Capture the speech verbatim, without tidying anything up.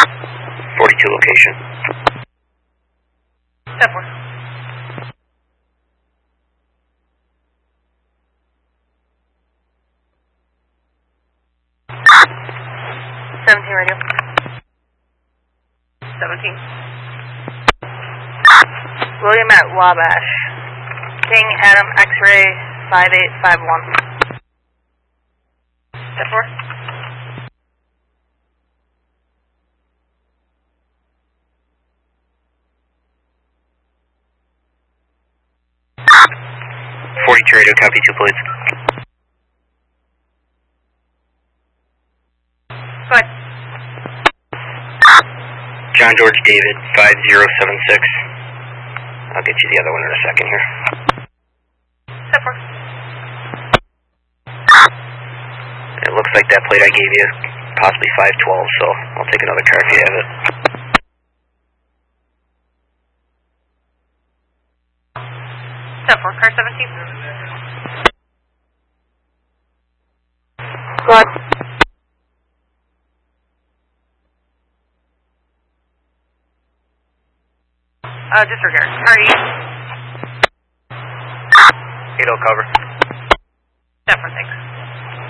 forty-two location. ten four. seventeen radio. seventeen. William at Wabash. King Adam X-ray five eight five one. ten four. forty-two radio, copy two plates. Go ahead. John George David, five zero seven six. I'll get you the other one in a second here. ten four. It looks like that plate I gave you, possibly five twelve, so I'll take another car if you have it. ten four, car seventeen. Go ahead. Uh, disregard. Car eight. eight oh cover. ten four, thanks.